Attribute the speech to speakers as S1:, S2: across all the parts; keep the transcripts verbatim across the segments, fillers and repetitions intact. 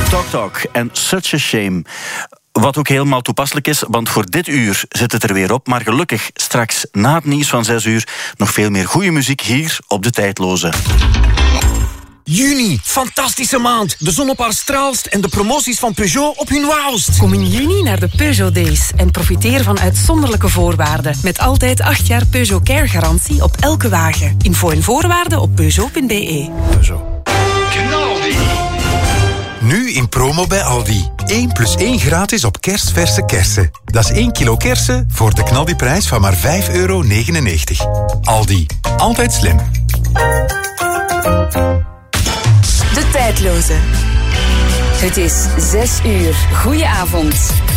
S1: Talk Talk en Such a Shame. Wat ook helemaal toepasselijk is, want voor dit uur zit het er weer op. Maar gelukkig straks na het nieuws van zes uur nog veel meer goede muziek hier op De Tijdloze.
S2: Juni, fantastische maand. De zon op haar straalst en de promoties van Peugeot op hun wauwst.
S3: Kom in juni naar de Peugeot Days en profiteer van uitzonderlijke voorwaarden. Met altijd acht jaar Peugeot Care garantie op elke wagen. Info en voorwaarden op peugeot punt b e.
S2: Peugeot.
S4: Nu in promo bij Aldi. één plus één gratis op kerstverse kersen. Dat is één kilo kersen voor de knaldiprijs van maar vijf euro negenennegentig. Aldi. Altijd slim.
S5: De Tijdloze. Het is zes uur. Goedenavond.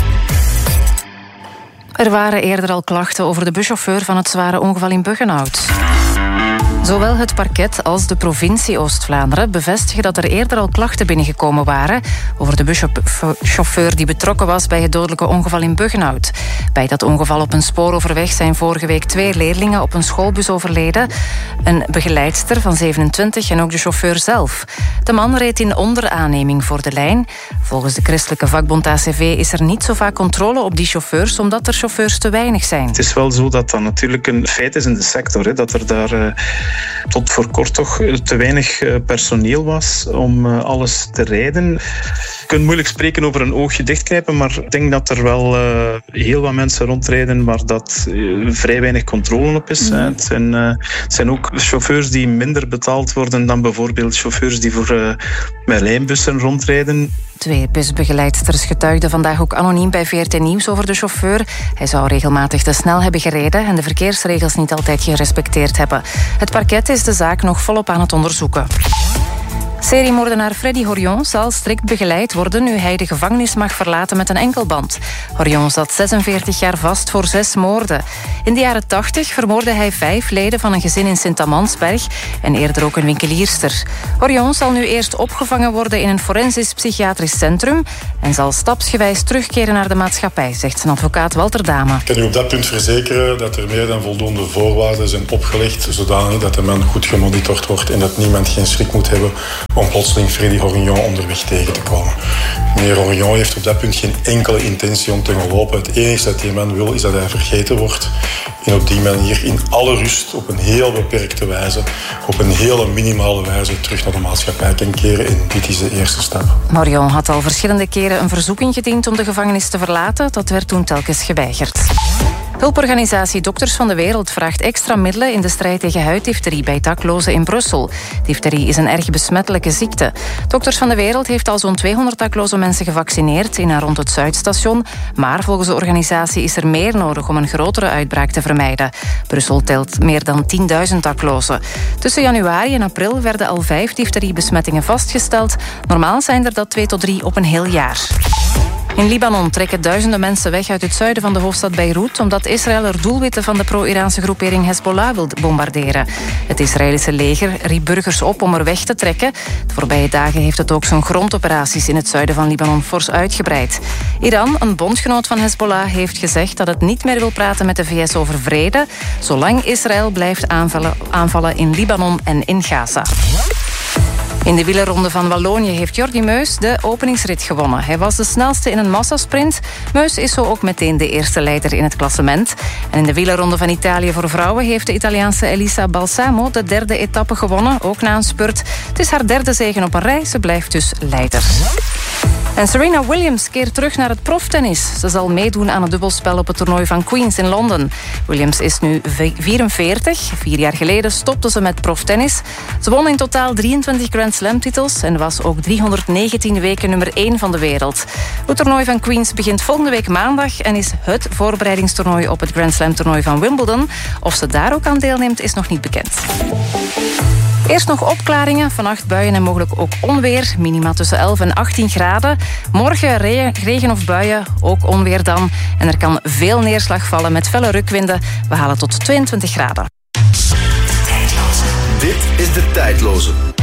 S6: Er waren eerder al klachten over de buschauffeur van het zware ongeval in Buggenhout. Zowel het parket als de provincie Oost-Vlaanderen bevestigen dat er eerder al klachten binnengekomen waren over de buschauffeur die betrokken was bij het dodelijke ongeval in Buggenhout. Bij dat ongeval op een spooroverweg zijn vorige week twee leerlingen op een schoolbus overleden. Een begeleidster van zevenentwintig en ook de chauffeur zelf. De man reed in onderaanneming voor de lijn. Volgens de christelijke vakbond A C V is er niet zo vaak controle op die chauffeurs, omdat er chauffeurs te weinig zijn.
S7: Het is wel zo dat dat natuurlijk een feit is in de sector, hè, dat er daar uh, tot voor kort toch te weinig uh, personeel was om uh, alles te rijden. Je kunt moeilijk spreken over een oogje dichtknijpen, maar ik denk dat er wel uh, heel wat mensen rondrijden waar dat uh, vrij weinig controle op is. Mm. Het zijn, uh, het zijn ook chauffeurs die minder betaald worden dan bijvoorbeeld chauffeurs die voor uh, met lijnbussen rondrijden.
S6: Twee busbegeleidsters getuigden vandaag ook anoniem bij V R T Nieuws over de chauffeur. Hij zou regelmatig te snel hebben gereden en de verkeersregels niet altijd gerespecteerd hebben. Het parket is de zaak nog volop aan het onderzoeken. Seriemoordenaar Freddy Horion zal strikt begeleid worden nu hij de gevangenis mag verlaten met een enkelband. Horion zat zesenveertig jaar vast voor zes moorden. In de jaren tachtig vermoordde hij vijf leden van een gezin in Sint-Amansberg en eerder ook een winkelierster. Horion zal nu eerst opgevangen worden in een forensisch psychiatrisch centrum en zal stapsgewijs terugkeren naar de maatschappij, zegt zijn advocaat Walter Dame.
S8: Ik kan u op dat punt verzekeren dat er meer dan voldoende voorwaarden zijn opgelegd, zodanig dat de man goed gemonitord wordt en dat niemand geen schrik moet hebben om plotseling Freddy Horion onderweg tegen te komen. Meneer Horion heeft op dat punt geen enkele intentie om te gaan lopen. Het enige dat die man wil is dat hij vergeten wordt en op die manier in alle rust, op een heel beperkte wijze, op een hele minimale wijze terug naar de maatschappij kan keren. En dit is de eerste stap.
S6: Horion had al verschillende keren een verzoek ingediend om de gevangenis te verlaten. Dat werd toen telkens geweigerd. Hulporganisatie Dokters van de Wereld vraagt extra middelen in de strijd tegen huiddifterie bij daklozen in Brussel. Difterie is een erg besmettelijke ziekte. Dokters van de Wereld heeft al zo'n tweehonderd dakloze mensen gevaccineerd in en rond het Zuidstation. Maar volgens de organisatie is er meer nodig om een grotere uitbraak te vermijden. Brussel telt meer dan tienduizend daklozen. Tussen januari en april werden al vijf difteriebesmettingen vastgesteld. Normaal zijn er dat twee tot drie op een heel jaar. In Libanon trekken duizenden mensen weg uit het zuiden van de hoofdstad Beirut omdat Israël er doelwitten van de pro-Iraanse groepering Hezbollah wil bombarderen. Het Israëlische leger riep burgers op om er weg te trekken. De voorbije dagen heeft het ook zijn grondoperaties in het zuiden van Libanon fors uitgebreid. Iran, een bondgenoot van Hezbollah, heeft gezegd dat het niet meer wil praten met de V S over vrede, zolang Israël blijft aanvallen, aanvallen in Libanon en in Gaza. In de wielerronde van Wallonië heeft Jordi Meus de openingsrit gewonnen. Hij was de snelste in een massasprint. Meus is zo ook meteen de eerste leider in het klassement. En in de wielerronde van Italië voor vrouwen heeft de Italiaanse Elisa Balsamo de derde etappe gewonnen, ook na een spurt. Het is haar derde zege op een rij, ze blijft dus leider. En Serena Williams keert terug naar het proftennis. Ze zal meedoen aan het dubbelspel op het toernooi van Queens in Londen. Williams is nu vierenveertig. Vier jaar geleden stopte ze met proftennis. Ze won in totaal drieëntwintig Grand Slam titels en was ook driehonderdnegentien weken nummer één van de wereld. Het toernooi van Queens begint volgende week maandag en is het voorbereidingstoernooi op het Grand Slam toernooi van Wimbledon. Of ze daar ook aan deelneemt is nog niet bekend. Eerst nog opklaringen, vannacht buien en mogelijk ook onweer. Minima tussen elf en achttien graden. Morgen re- regen of buien, ook onweer dan. En er kan veel neerslag vallen met felle rukwinden. We halen tot tweeëntwintig graden.
S9: Dit is De Tijdloze.